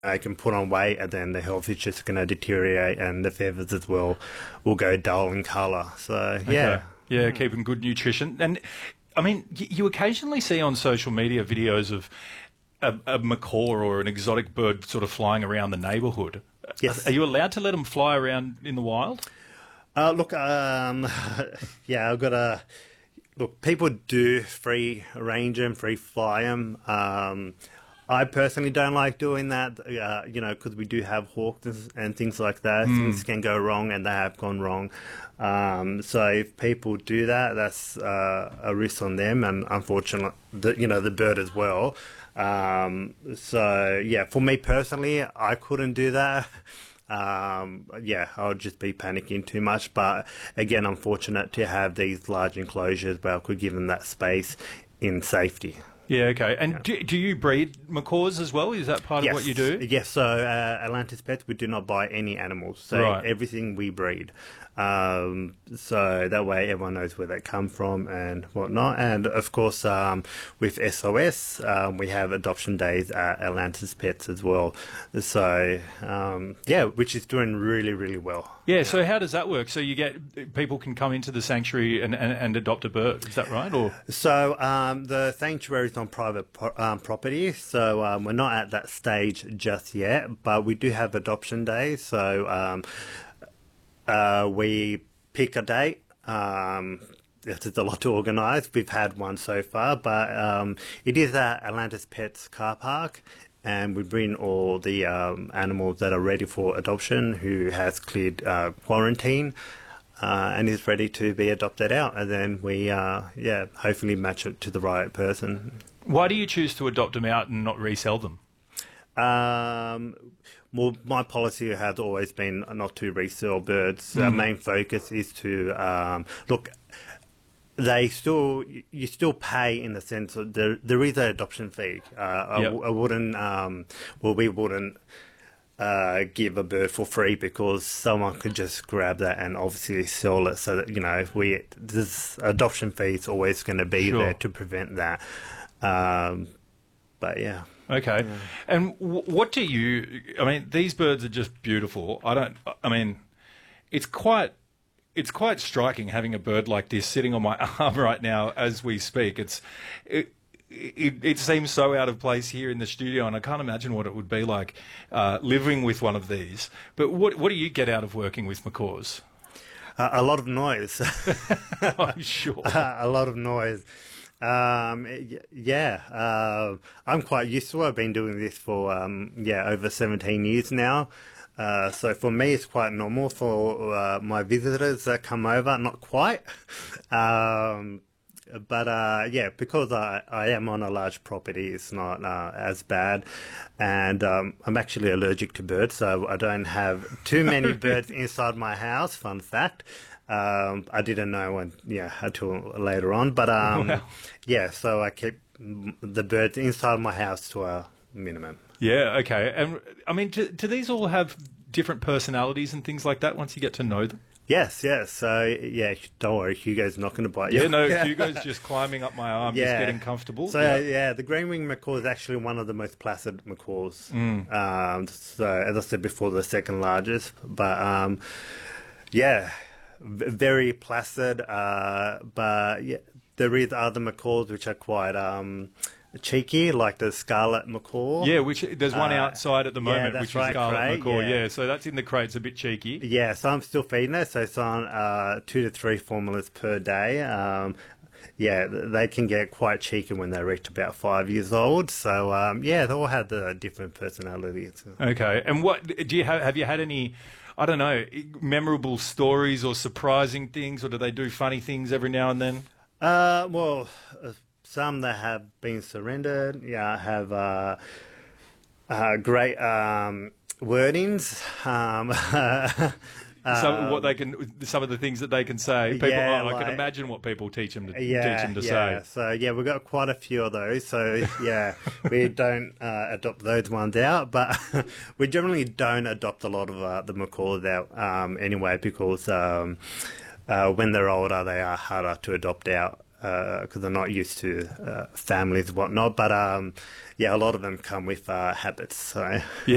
they can put on weight, and then the health is just going to deteriorate, and the feathers as well will go dull in colour. So yeah, yeah, keeping good nutrition. And I mean, you occasionally see on social media videos of a macaw or an exotic bird sort of flying around the neighbourhood. Yes. Are you allowed to let them fly around in the wild? Look, yeah, I've got to look. People do free range them, free fly them. I personally don't like doing that, because we do have hawks and things like that. Things can go wrong, and they have gone wrong. So if people do that, that's a risk on them, and unfortunately, the bird as well. So yeah, for me personally, I couldn't do that. I would just be panicking too much. But again, I'm fortunate to have these large enclosures where I could give them that space in safety. Yeah, okay. And do you breed macaws as well? Is that part of what you do? Yes, so Atlantis Pets, we do not buy any animals. So everything we breed. So that way everyone knows where they come from and whatnot. And of course, with SOS, we have adoption days at Atlantis Pets as well. So, which is doing really, really well. Yeah, so how does that work? So people can come into the sanctuary and adopt a bird, is that right? Or So the sanctuary is on private property, so we're not at that stage just yet, but we do have adoption days. So we pick a date. It's a lot to organise. We've had one so far, but it is at Atlantis Pets car park, and we bring all the animals that are ready for adoption, who has cleared quarantine, and is ready to be adopted out. And then we, hopefully match it to the right person. Why do you choose to adopt them out and not resell them? Well, my policy has always been not to resell birds. Our main focus is to look. You still pay in the sense of there is an adoption fee. I wouldn't. We wouldn't give a bird for free, because someone could just grab that and obviously sell it. So that this adoption fee is always going to be there to prevent that. But yeah. Okay. Yeah. And what do you... I mean, these birds are just beautiful. It's quite striking having a bird like this sitting on my arm right now as we speak. It seems so out of place here in the studio, and I can't imagine what it would be like living with one of these. But what do you get out of working with macaws? A lot of noise. I'm sure. A lot of noise. I'm quite used to it. I've been doing this for over 17 years now. So for me, it's quite normal. For my visitors that come over, not quite. Because I am on a large property, it's not as bad. And I'm actually allergic to birds, so I don't have too many birds inside my house. Fun fact. I didn't know until later on. But so I keep the birds inside my house to a minimum. Yeah, okay. And I mean, do these all have different personalities and things like that once you get to know them? Yes. So, don't worry, Hugo's not going to bite you. Yeah, no, Hugo's just climbing up my arm, just getting comfortable. So, the green-winged macaw is actually one of the most placid macaws. So, as I said before, the second largest. But, very placid. There is other macaws which are quite cheeky, like the scarlet macaw. Yeah, which there's one outside at the moment, which is scarlet crate, macaw. Yeah, so that's in the crate. It's a bit cheeky. Yeah, so I'm still feeding it. So it's on 2 to 3 formulas per day. They can get quite cheeky when they reach about 5 years old. So they all have the different personalities. Okay, and what do you have you had any? I don't know, memorable stories or surprising things, or do they do funny things every now and then? Some that have been surrendered, have great wordings. Some of the things that they can say. People, I can imagine what people teach them to say. So we've got quite a few of those. So we don't adopt those ones out, but we generally don't adopt a lot of the macaws out anyway, because when they're older, they are harder to adopt out. Because they're not used to families and whatnot. But, a lot of them come with habits. So. Yeah,